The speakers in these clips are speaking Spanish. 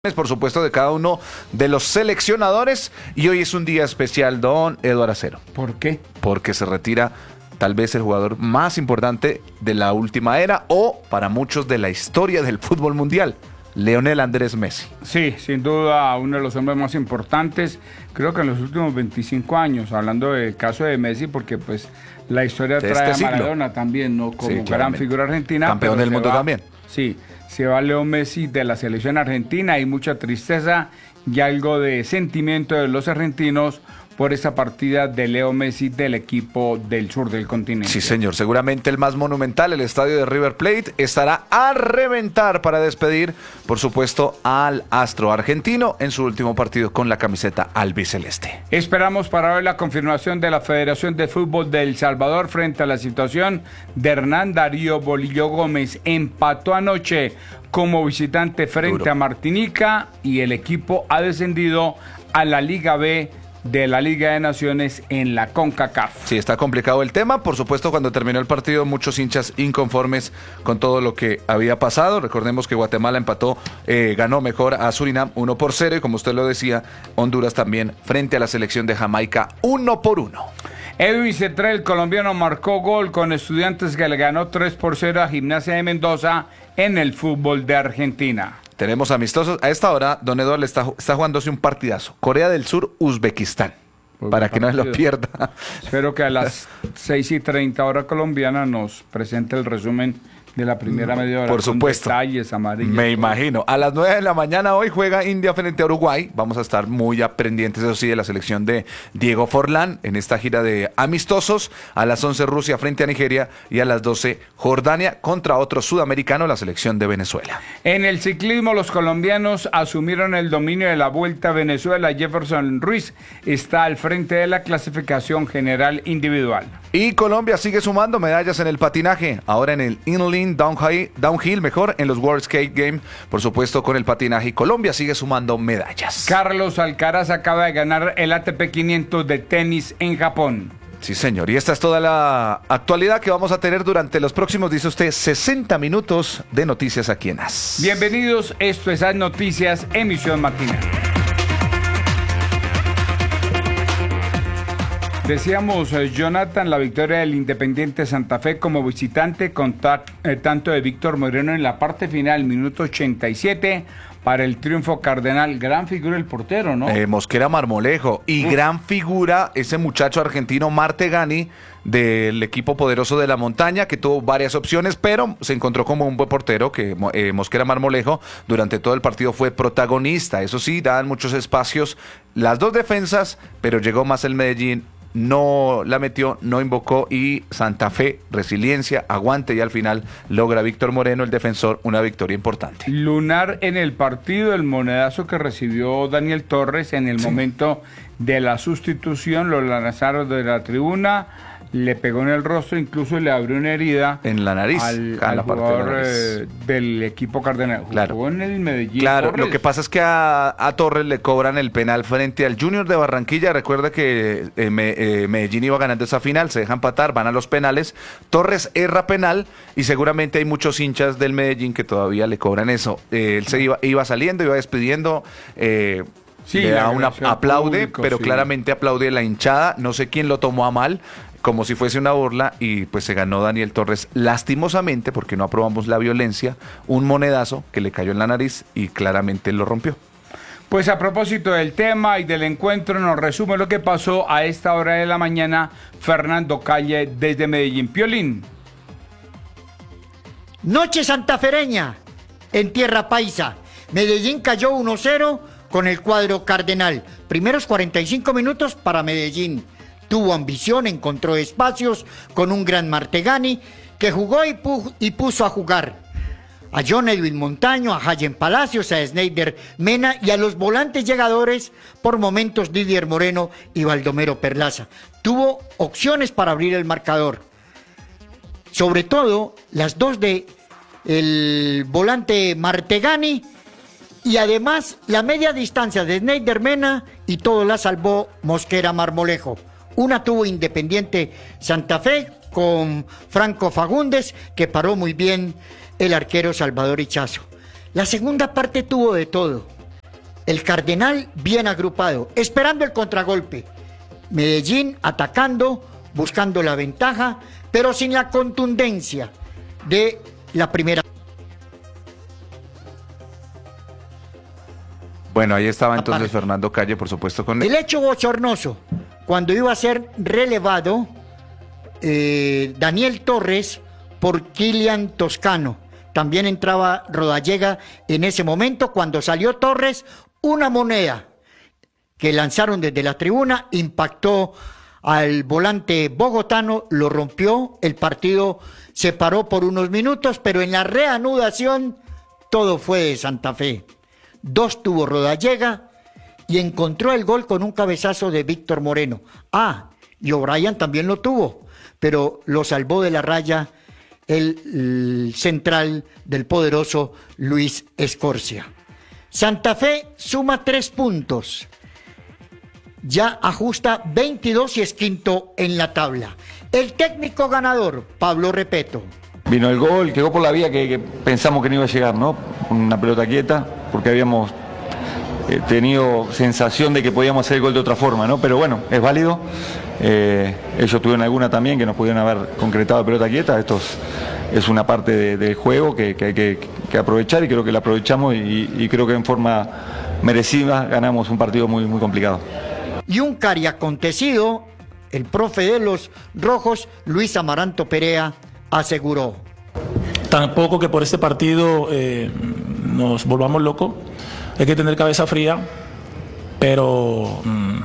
Por supuesto, de cada uno de los seleccionadores, y hoy es un día especial, don Eduardo Acero. ¿Por qué? Porque se retira tal vez el jugador más importante de la última era o para muchos de la historia del fútbol mundial, Lionel Andrés Messi. Sí, sin duda uno de los hombres más importantes, creo que en los últimos 25 años, hablando del caso de Messi, porque pues la historia De trae este a siglo. Maradona también, ¿no? Como Sí, gran claramente. figura argentina. Campeón pero del mundo también. Sí, se va Leo Messi de la selección argentina, hay mucha tristeza y algo de sentimiento de los argentinos por esa partida de Leo Messi del equipo del sur del continente. Sí, señor. Seguramente el más monumental, el estadio de River Plate, estará a reventar para despedir, por supuesto, al astro argentino en su último partido con la camiseta albiceleste. Esperamos para ver la confirmación de la Federación de Fútbol de El Salvador frente a la situación de Hernán Darío Bolillo Gómez. Empató anoche como visitante frente Duro. a Martinica y el equipo ha descendido a la Liga B de la Liga de Naciones en la CONCACAF. Sí, está complicado el tema. Por supuesto, cuando terminó el partido, muchos hinchas inconformes con todo lo que había pasado. Recordemos que Guatemala empató, ganó mejor a Surinam 1-0 y como usted lo decía, Honduras también frente a la selección de Jamaica 1-1. Edwin Cetré, el colombiano, marcó gol con Estudiantes que le ganó 3-0 a Gimnasia de Mendoza en el fútbol de Argentina. Tenemos amistosos. A esta hora, don Eduardo está jugándose un partidazo. Corea del Sur, Uzbekistán. Pues Para que no se lo pierda. Espero que a las 6:30 hora colombiana nos presente el resumen de la primera media hora. Por supuesto. Con detalles amarillos. Me imagino. A las 9 de la mañana hoy juega India frente a Uruguay. Vamos a estar muy pendientes, eso sí, de la selección de Diego Forlán en esta gira de amistosos. A las 11 Rusia frente a Nigeria y a las 12 Jordania contra otro sudamericano, la selección de Venezuela. En el ciclismo, los colombianos asumieron el dominio de la Vuelta a Venezuela. Jefferson Ruiz está al frente de la clasificación general individual. Y Colombia sigue sumando medallas en el patinaje, ahora en el inline downhill, mejor, en los World Skate Games, por supuesto con el patinaje, y Colombia sigue sumando medallas. Carlos Alcaraz acaba de ganar el ATP 500 de tenis en Japón. Sí, señor, y esta es toda la actualidad que vamos a tener durante los próximos, dice usted, 60 minutos de noticias aquí en AS. Bienvenidos, esto es AS Noticias, emisión matinal. Decíamos, Jonathan, la victoria del Independiente Santa Fe como visitante con tanto de Víctor Moreno en la parte final, minuto 87, para el triunfo cardenal. Gran figura el portero, ¿no? Mosquera Marmolejo, y gran figura ese muchacho argentino Martegani del equipo poderoso de la montaña, que tuvo varias opciones, pero se encontró como un buen portero, que Mosquera Marmolejo durante todo el partido fue protagonista. Eso sí, daban muchos espacios las dos defensas, pero llegó más el Medellín. No la metió, no invocó, y Santa Fe, resiliencia, aguante, y al final logra Víctor Moreno, el defensor, una victoria importante. Lunar en el partido, el monedazo que recibió Daniel Torres en el momento de la sustitución, lo lanzaron de la tribuna, le pegó en el rostro, incluso le abrió una herida en la nariz, al la parte jugador de la nariz. Del equipo cardenal. Claro. Jugó en el Medellín. Claro, Torres. lo que pasa es que a Torres le cobran el penal frente al Junior de Barranquilla. Recuerda que Medellín iba ganando esa final, se deja empatar, van a los penales. Torres erra penal y seguramente hay muchos hinchas del Medellín que todavía le cobran eso. Él se iba saliendo, iba despidiendo. Sí, le da un agresión aplaude, público, pero sí. claramente aplaude la hinchada. No sé quién lo tomó a mal, como si fuese una burla, y pues se ganó Daniel Torres lastimosamente, porque no aprobamos la violencia, un monedazo que le cayó en la nariz y claramente lo rompió. Pues a propósito del tema y del encuentro, nos resume lo que pasó a esta hora de la mañana Fernando Calle desde Medellín. Piolín. Noche santafereña en tierra paisa. Medellín cayó 1-0 con el cuadro cardenal. Primeros 45 minutos para Medellín. Tuvo ambición, encontró espacios con un gran Martegani que jugó y puso a jugar a John Edwin Montaño, a Hayen Palacios, a Snyder Mena y a los volantes llegadores, por momentos Didier Moreno y Baldomero Perlaza. Tuvo opciones para abrir el marcador. Sobre todo las dos de el volante Martegani, y además la media distancia de Snyder Mena, y todo la salvó Mosquera Marmolejo. Una tuvo Independiente Santa Fe con Franco Fagundes, que paró muy bien el arquero Salvador Ichazo. La segunda parte tuvo de todo. El Cardenal bien agrupado, esperando el contragolpe. Medellín atacando, buscando la ventaja, pero sin la contundencia de la primera. Bueno, ahí estaba entonces Aparte. Fernando Calle, por supuesto, con El hecho bochornoso, cuando iba a ser relevado Daniel Torres por Kylian Toscano. También entraba Rodallega en ese momento. Cuando salió Torres, una moneda que lanzaron desde la tribuna impactó al volante bogotano, lo rompió, el partido se paró por unos minutos, pero en la reanudación todo fue de Santa Fe. 2 tuvo Rodallega y encontró el gol con un cabezazo de Víctor Moreno. Y O'Brien también lo tuvo, pero lo salvó de la raya el central del poderoso Luis Escorcia. Santa Fe suma 3 puntos. Ya ajusta 22 y es quinto en la tabla. El técnico ganador, Pablo Repeto. Vino el gol, quedó por la vía que pensamos que no iba a llegar, ¿no? Una pelota quieta, porque habíamos tenido sensación de que podíamos hacer el gol de otra forma, ¿no? Pero bueno, es válido. Ellos tuvieron alguna también que nos pudieron haber concretado pelota quieta. Esto es una parte del juego que hay que aprovechar y creo que la aprovechamos y creo que en forma merecida ganamos un partido muy, muy complicado. Y un cari acontecido, el profe de los rojos, Luis Amaranto Perea, aseguró. Tampoco que por este partido nos volvamos locos, hay que tener cabeza fría, pero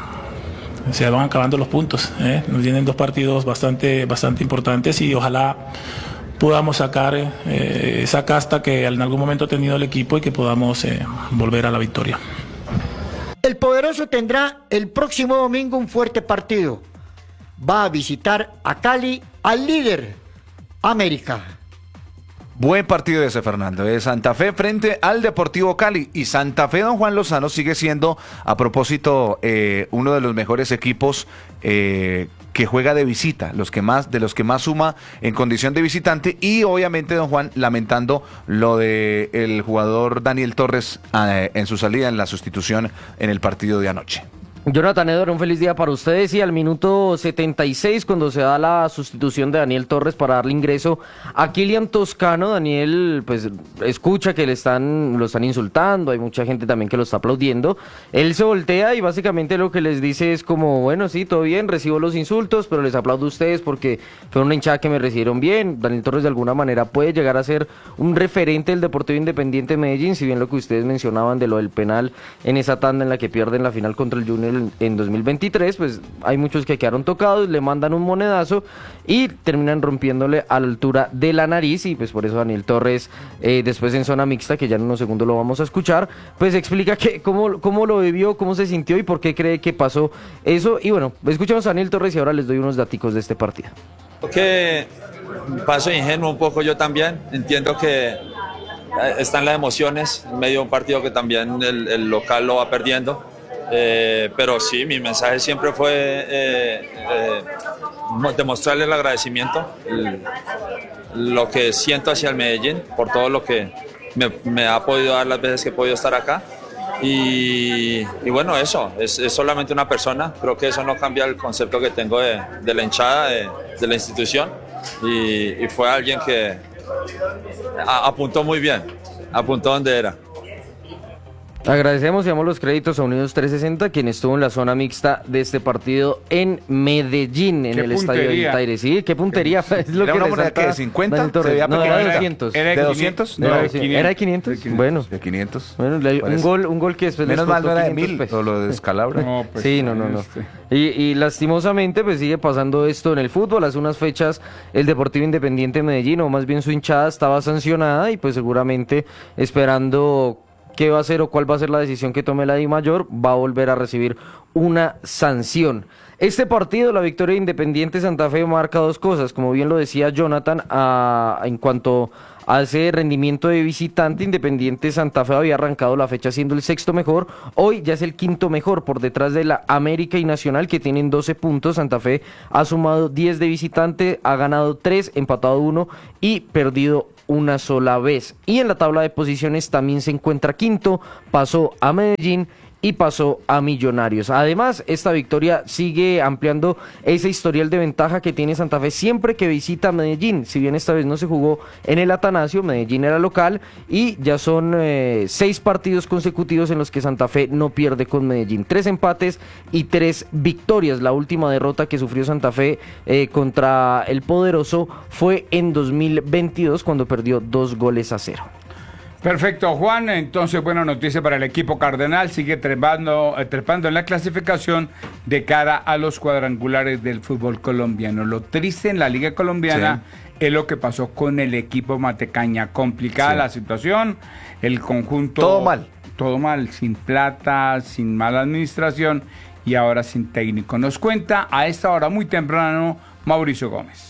se van acabando los puntos, nos vienen 2 partidos bastante importantes y ojalá podamos sacar esa casta que en algún momento ha tenido el equipo y que podamos volver a la victoria. El poderoso tendrá el próximo domingo un fuerte partido. Va a visitar a Cali, al líder, América. Buen partido ese, Fernando, de Santa Fe frente al Deportivo Cali. Y Santa Fe, don Juan Lozano, sigue siendo, a propósito, uno de los mejores equipos que juega de visita, de los que más suma en condición de visitante. Y obviamente, don Juan, lamentando lo de el jugador Daniel Torres en su salida, en la sustitución en el partido de anoche. Jonathan Edward, un feliz día para ustedes. Y al minuto 76, cuando se da la sustitución de Daniel Torres para darle ingreso a Kylian Toscano, Daniel pues escucha que lo están insultando, hay mucha gente también que lo está aplaudiendo. Él se voltea y básicamente lo que les dice es como, bueno, sí, todo bien, recibo los insultos, pero les aplaudo a ustedes porque fue una hinchada que me recibieron bien. Daniel Torres de alguna manera puede llegar a ser un referente del Deportivo Independiente de Medellín, si bien lo que ustedes mencionaban de lo del penal en esa tanda en la que pierden la final contra el Junior en 2023, pues hay muchos que quedaron tocados, le mandan un monedazo y terminan rompiéndole a la altura de la nariz, y pues por eso Daniel Torres después en zona mixta, que ya en unos segundos lo vamos a escuchar, pues explica que cómo lo vivió, cómo se sintió y por qué cree que pasó eso. Y bueno, escuchamos a Daniel Torres y ahora les doy unos daticos de este partido. Que paso ingenuo un poco yo también, entiendo que están las emociones en medio de un partido que también el local lo va perdiendo. Pero sí, mi mensaje siempre fue demostrarle el agradecimiento, lo que siento hacia el Medellín por todo lo que me ha podido dar las veces que he podido estar acá. Y bueno, eso, es solamente una persona, creo que eso no cambia el concepto que tengo de la hinchada, de la institución, y fue alguien que apuntó muy bien, apuntó donde era. Agradecemos y damos los créditos a Unidos 360, quien estuvo en la zona mixta de este partido en Medellín, en el estadio del Taire. Sí, qué puntería. Es lo ¿Era que una le moneda salta que de 50? Daniel Torres. Se veía No, pequeña. era de 200. Era ¿De 200? No, No, ¿era de 500? Bueno. De 500. Bueno, un gol que después Menos les mal no costó era de 500 1000, pesos. o lo de Descalabra. No, pues, Sí, no. Y lastimosamente pues sigue pasando esto en el fútbol. Hace unas fechas el Deportivo Independiente de Medellín, o más bien su hinchada, estaba sancionada y pues seguramente esperando qué va a hacer o cuál va a ser la decisión que tome la DIMAYOR, va a volver a recibir una sanción. Este partido, la victoria de Independiente Santa Fe, marca 2 cosas, como bien lo decía Jonathan, en cuanto a ese rendimiento de visitante. Independiente Santa Fe había arrancado la fecha siendo el 6º mejor, hoy ya es el 5º mejor, por detrás de la América y Nacional, que tienen 12 puntos. Santa Fe ha sumado 10 de visitante, ha ganado 3, empatado 1 y perdido una sola vez. Y en la tabla de posiciones también se encuentra quinto, pasó a Medellín y pasó a Millonarios. Además, esta victoria sigue ampliando ese historial de ventaja que tiene Santa Fe siempre que visita Medellín. Si bien esta vez no se jugó en el Atanasio, Medellín era local y ya son 6 partidos consecutivos en los que Santa Fe no pierde con Medellín. 3 empates y 3 victorias. La última derrota que sufrió Santa Fe contra el Poderoso fue en 2022 cuando perdió 2-0. Perfecto, Juan. Entonces, buena noticia para el equipo cardenal. Sigue trepando en la clasificación de cara a los cuadrangulares del fútbol colombiano. Lo triste en la Liga Colombiana es lo que pasó con el equipo Matecaña. Complicada la situación. El conjunto... Todo mal. Todo mal. Sin plata, sin mala administración y ahora sin técnico. Nos cuenta a esta hora muy temprano Mauricio Gómez.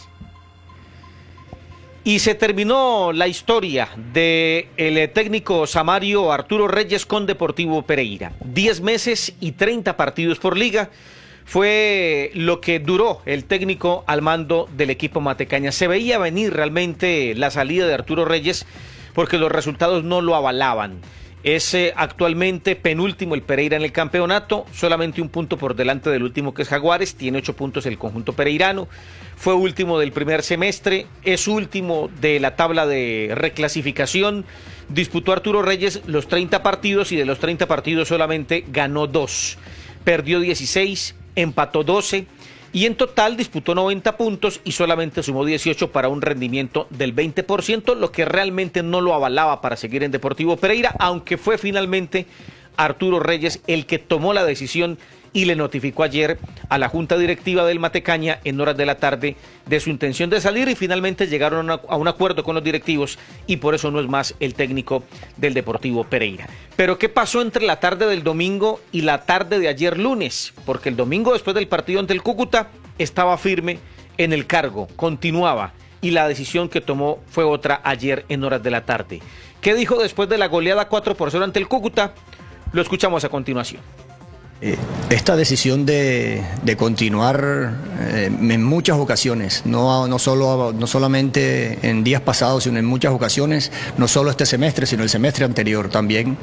Y se terminó la historia del técnico Samario Arturo Reyes con Deportivo Pereira. 10 meses y 30 partidos por liga fue lo que duró el técnico al mando del equipo Matecaña. Se veía venir realmente la salida de Arturo Reyes porque los resultados no lo avalaban. Es actualmente penúltimo el Pereira en el campeonato, solamente un punto por delante del último que es Jaguares, tiene 8 puntos el conjunto pereirano, fue último del primer semestre, es último de la tabla de reclasificación, disputó Arturo Reyes los 30 partidos y de los 30 partidos solamente ganó 2, perdió 16, empató 12 y en total disputó 90 puntos y solamente sumó 18 para un rendimiento del 20%, lo que realmente no lo avalaba para seguir en Deportivo Pereira, aunque fue finalmente Arturo Reyes el que tomó la decisión y le notificó ayer a la Junta Directiva del Matecaña en horas de la tarde de su intención de salir y finalmente llegaron a un acuerdo con los directivos y por eso no es más el técnico del Deportivo Pereira. Pero ¿qué pasó entre la tarde del domingo y la tarde de ayer lunes? Porque el domingo después del partido ante el Cúcuta estaba firme en el cargo, continuaba y la decisión que tomó fue otra ayer en horas de la tarde. ¿Qué dijo después de la goleada 4-0 ante el Cúcuta? Lo escuchamos a continuación. Esta decisión de continuar en muchas ocasiones, no solamente en días pasados, sino en muchas ocasiones, no solo este semestre, sino el semestre anterior también,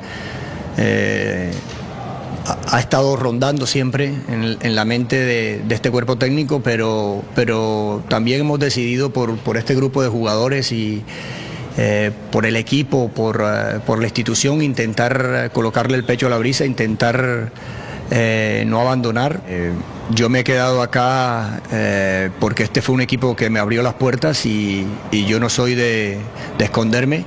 ha estado rondando siempre en la mente de este cuerpo técnico, pero también hemos decidido por este grupo de jugadores y por el equipo, por la institución, intentar colocarle el pecho a la brisa, intentar no abandonar. Yo me he quedado acá porque este fue un equipo que me abrió las puertas y yo no soy de esconderme.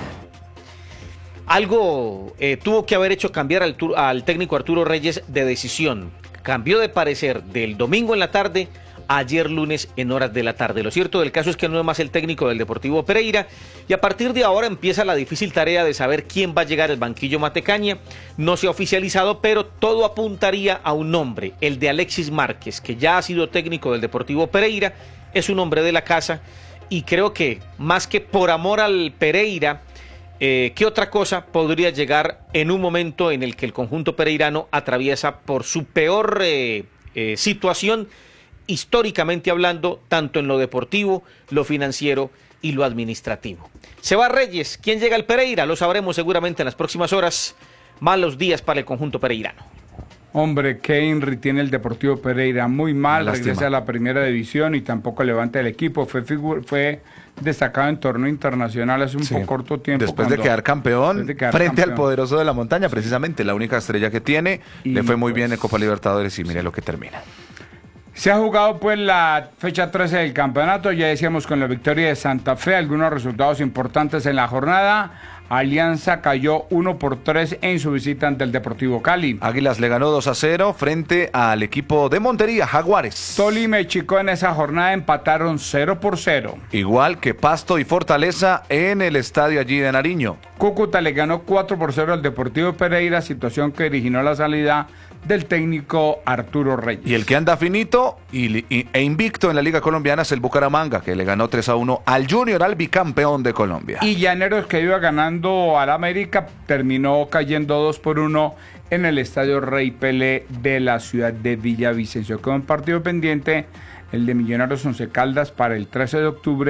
Algo tuvo que haber hecho cambiar al técnico Arturo Reyes de decisión. Cambió de parecer del domingo en la tarde a ayer lunes en horas de la tarde. Lo cierto del caso es que no es más el técnico del Deportivo Pereira y a partir de ahora empieza la difícil tarea de saber quién va a llegar al banquillo Matecaña. No se ha oficializado, pero todo apuntaría a un nombre, el de Alexis Márquez, que ya ha sido técnico del Deportivo Pereira, es un hombre de la casa y creo que más que por amor al Pereira, ¿qué otra cosa podría llegar en un momento en el que el conjunto pereirano atraviesa por su peor situación, históricamente hablando, tanto en lo deportivo, lo financiero y lo administrativo? Se va Reyes, ¿quién llega al Pereira? Lo sabremos seguramente en las próximas horas. Malos días para el conjunto pereirano. Hombre, Henry tiene el Deportivo Pereira muy mal, regresa a la primera división y tampoco levanta el equipo. Fue destacado en torneo internacional hace un poco corto tiempo. Después de quedar campeón frente al Poderoso de la Montaña, precisamente la única estrella que tiene, le fue muy bien en Copa Libertadores y mire lo que termina. Se ha jugado pues la fecha 13 del campeonato, ya decíamos con la victoria de Santa Fe, algunos resultados importantes en la jornada. Alianza cayó 1-3 en su visita ante el Deportivo Cali. Águilas le ganó 2-0 frente al equipo de Montería, Jaguares. Tolima y Chico en esa jornada empataron 0-0. Igual que Pasto y Fortaleza en el estadio allí de Nariño. Cúcuta le ganó 4-0 al Deportivo Pereira, situación que originó la salida del técnico Arturo Reyes. Y el que anda finito e invicto en la Liga Colombiana es el Bucaramanga, que le ganó 3-1 al Junior, al bicampeón de Colombia. Y Llaneros, que iba ganando al América, terminó cayendo 2-1 en el Estadio Rey Pelé de la ciudad de Villavicencio. Quedó un partido pendiente, el de Millonarios Once Caldas, para el 13 de octubre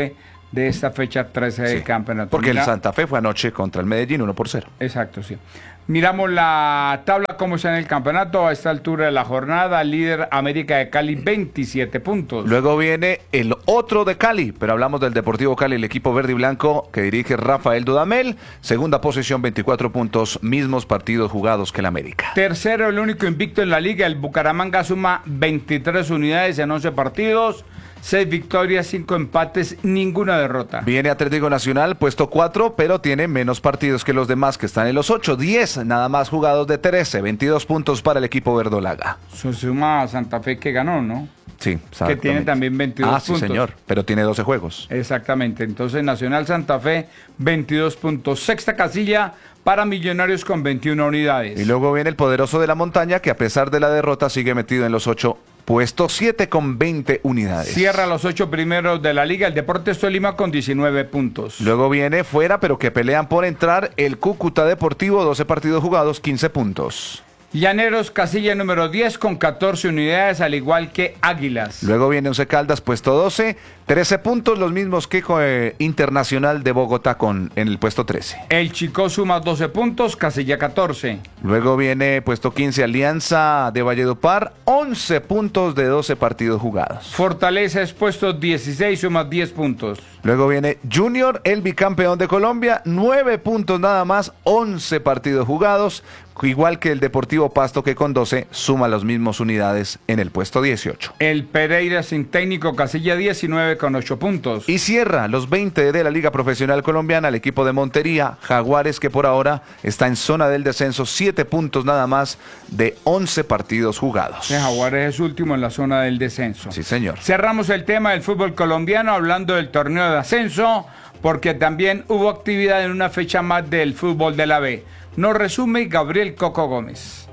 de esta fecha 13 del Sí, campeonato. porque el Mira- Santa Fe fue anoche contra el Medellín 1-0. Exacto, sí. Miramos la tabla, cómo está en el campeonato a esta altura de la jornada. Líder América de Cali, 27 puntos. Luego viene el otro de Cali, pero hablamos del Deportivo Cali, el equipo verde y blanco que dirige Rafael Dudamel. Segunda posición, 24 puntos, mismos partidos jugados que el América. Tercero, el único invicto en la liga, el Bucaramanga suma 23 unidades en 11 partidos, 6 victorias, 5 empates, ninguna derrota. Viene Atlético Nacional, puesto 4, pero tiene menos partidos que los demás que están en los 8. 10 nada más jugados de 13, 22 puntos para el equipo verdolaga. Se suma a Santa Fe que ganó, ¿no? Sí, Que exactamente. tiene también 22 Ah, sí, puntos. señor, pero tiene 12 juegos. Exactamente. Entonces, Nacional Santa Fe, 22 puntos. Sexta casilla para Millonarios con 21 unidades. Y luego viene el poderoso de la montaña, que a pesar de la derrota sigue metido en los 8, puesto 7 con 20 unidades. Cierra los 8 primeros de la liga el Deportes Tolima con 19 puntos. Luego viene fuera, pero que pelean por entrar, el Cúcuta Deportivo, 12 partidos jugados, 15 puntos. Llaneros, casilla número 10 con 14 unidades, al igual que Águilas. Luego viene Once Caldas, puesto 12, 13 puntos, los mismos que Internacional de Bogotá en el puesto 13. El Chicó suma 12 puntos, casilla 14. Luego viene puesto 15 Alianza de Valledupar, 11 puntos de 12 partidos jugados. Fortaleza es puesto 16, suma 10 puntos. Luego viene Junior, el bicampeón de Colombia, 9 puntos nada más, 11 partidos jugados, igual que el Deportivo Pasto, que con 12 suma las mismas unidades en el puesto 18. El Pereira sin técnico, casilla 19 con 8 puntos. Y cierra los 20 de la Liga Profesional Colombiana el equipo de Montería, Jaguares, que por ahora está en zona del descenso, 7 puntos nada más de 11 partidos jugados. Jaguares es último en la zona del descenso. Sí, señor. Cerramos el tema del fútbol colombiano hablando del torneo de ascenso, porque también hubo actividad en una fecha más del fútbol de la B. Nos resume Gabriel Coco Gómez.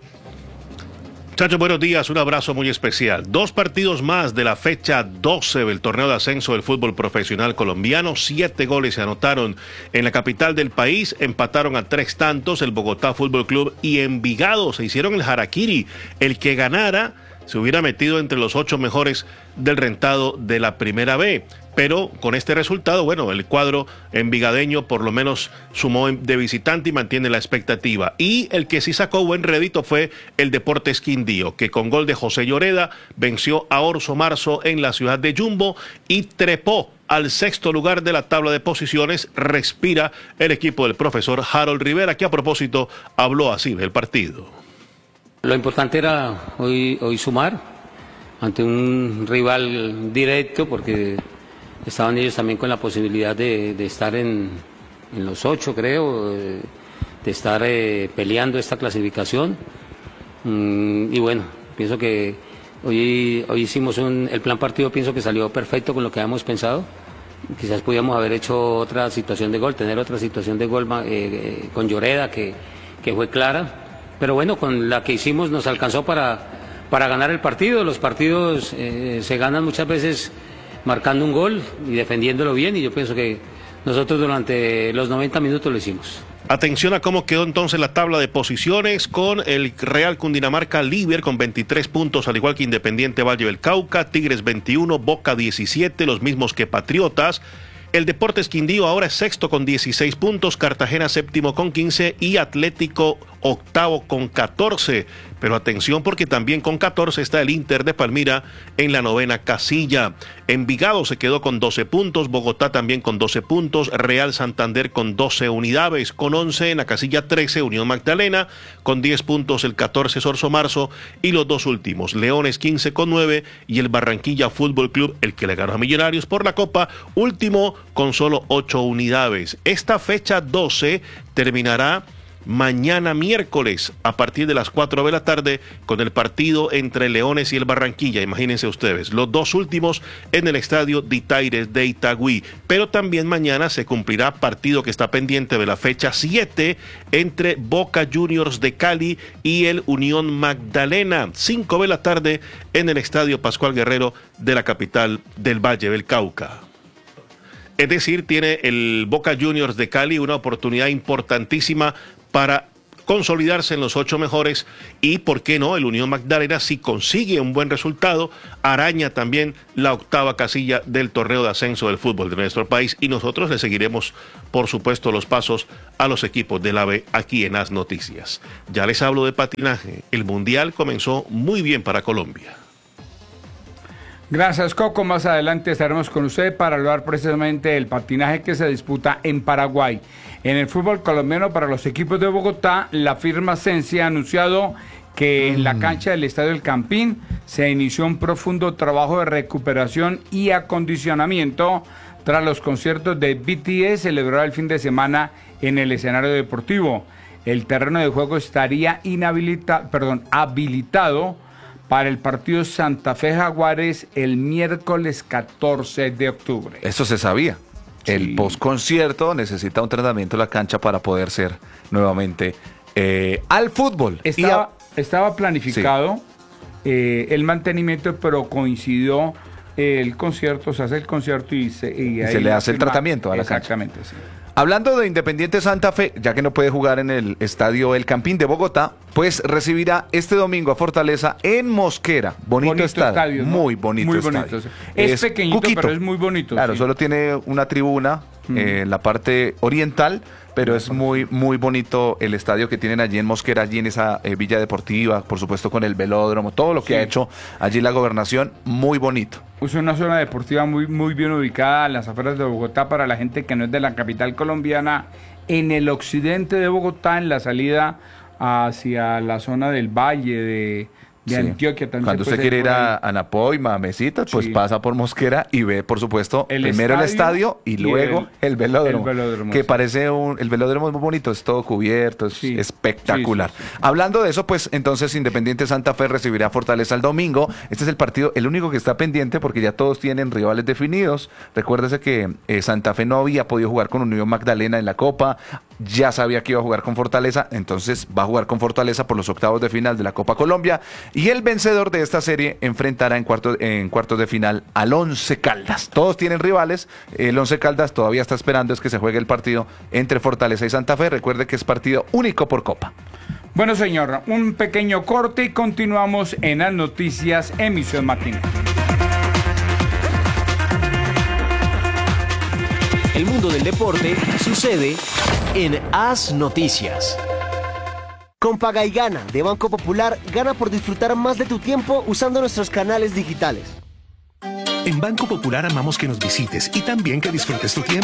Muchachos, buenos días, un abrazo muy especial. 2 partidos más de la fecha 12 del torneo de ascenso del fútbol profesional colombiano. 7 goles se anotaron en la capital del país, empataron a 3 tantos el Bogotá Fútbol Club y Envigado se hicieron el harakiri. El que ganara se hubiera metido entre los 8 mejores del rentado de la Primera B. Pero con este resultado, bueno, el cuadro envigadeño por lo menos sumó de visitante y mantiene la expectativa. Y el que sí sacó buen rédito fue el Deportes Quindío, que con gol de José Lloreda venció a Orso Marzo en la ciudad de Yumbo y trepó al 6º lugar de la tabla de posiciones. Respira el equipo del profesor Harold Rivera, que a propósito habló así del partido. Lo importante era hoy sumar ante un rival directo, porque estaban ellos también con la posibilidad de estar en los 8, creo, de estar peleando esta clasificación. Y bueno, pienso que hoy hicimos el plan partido, pienso que salió perfecto con lo que habíamos pensado. Quizás podíamos haber hecho otra situación de gol, tener otra situación de gol con Lloreda que fue clara. Pero bueno, con la que hicimos nos alcanzó para ganar el partido. Los partidos se ganan muchas veces marcando un gol y defendiéndolo bien, y yo pienso que nosotros durante los 90 minutos lo hicimos. Atención a cómo quedó entonces la tabla de posiciones, con el Real Cundinamarca líder con 23 puntos, al igual que Independiente Valle del Cauca, Tigres 21, Boca 17, los mismos que Patriotas. El Deportes Quindío ahora es 6º con 16 puntos, Cartagena 7º con 15 y Atlético 8º con 14. Pero atención, porque también con 14 está el Inter de Palmira en la 9ª casilla. Envigado se quedó con 12 puntos, Bogotá también con 12 puntos, Real Santander con 12 unidades, con 11 en la casilla 13 Unión Magdalena, con 10 puntos el 14 Orso Marzo y los 2 últimos, Leones 15 con 9 y el Barranquilla Fútbol Club, el que le ganó a Millonarios por la Copa, último con solo 8 unidades. Esta fecha 12 terminará mañana miércoles a partir de las 4 de la tarde con el partido entre Leones y el Barranquilla. Imagínense ustedes, los 2 últimos en el estadio Ditaires de Itagüí. Pero también mañana se cumplirá partido que está pendiente de la fecha 7 entre Boca Juniors de Cali y el Unión Magdalena, 5 de la tarde en el estadio Pascual Guerrero de la capital del Valle del Cauca. Es decir, tiene el Boca Juniors de Cali una oportunidad importantísima para consolidarse en los 8 mejores y, ¿por qué no?, el Unión Magdalena, si consigue un buen resultado, araña también la 8ª casilla del torneo de ascenso del fútbol de nuestro país y nosotros le seguiremos, por supuesto, los pasos a los equipos del AVE aquí en As Noticias. Ya les hablo de patinaje. El Mundial comenzó muy bien para Colombia. Gracias, Coco. Más adelante estaremos con usted para hablar precisamente del patinaje que se disputa en Paraguay. En el fútbol colombiano, para los equipos de Bogotá, la firma Sensi ha anunciado que en la cancha del Estadio El Campín se inició un profundo trabajo de recuperación y acondicionamiento tras los conciertos de BTS celebrado el fin de semana en el escenario deportivo. El terreno de juego estaría habilitado para el partido Santa Fe Jaguares el miércoles 14 de octubre. Eso se sabía. Sí. El postconcierto necesita un tratamiento de la cancha para poder ser nuevamente al fútbol. Estaba planificado el mantenimiento, pero coincidió el concierto, se hace el concierto y se le hace el tratamiento a la cancha. Exactamente, sí. Hablando de Independiente Santa Fe, ya que no puede jugar en el estadio El Campín de Bogotá, pues recibirá este domingo a Fortaleza en Mosquera. Bonito estadio, ¿no? Muy bonito estadio. Es pequeñito, pero es muy bonito. Claro, sí. Solo tiene una tribuna en la parte oriental, pero es muy, muy bonito el estadio que tienen allí en Mosquera, allí en esa villa deportiva, por supuesto con el velódromo, todo lo que ha hecho allí la gobernación, muy bonito. Es una zona deportiva muy, muy bien ubicada a las afueras de Bogotá para la gente que no es de la capital colombiana, en el occidente de Bogotá, en la salida hacia la zona del valle de Antioquia. También cuando usted quiere ir a Anapoima, a Mesitas, pues pasa por Mosquera y ve, por supuesto, primero el estadio y luego el velódromo. Que parece el velódromo es muy bonito, es todo cubierto, es espectacular. Sí. Hablando de eso, pues entonces Independiente Santa Fe recibirá a Fortaleza el domingo. Este es el partido, el único que está pendiente porque ya todos tienen rivales definidos. Recuérdese que Santa Fe no había podido jugar con Unión Magdalena en la Copa, ya sabía que iba a jugar con Fortaleza, entonces va a jugar con Fortaleza por los octavos de final de la Copa Colombia. Y el vencedor de esta serie enfrentará en cuartos de final al Once Caldas. Todos tienen rivales. El Once Caldas todavía está esperando es que se juegue el partido entre Fortaleza y Santa Fe. Recuerde que es partido único por Copa. Bueno, señor, un pequeño corte y continuamos en As Noticias, emisión matinal. El mundo del deporte sucede en As Noticias. Con Paga y Gana de Banco Popular, gana por disfrutar más de tu tiempo usando nuestros canales digitales. En Banco Popular amamos que nos visites y también que disfrutes tu tiempo.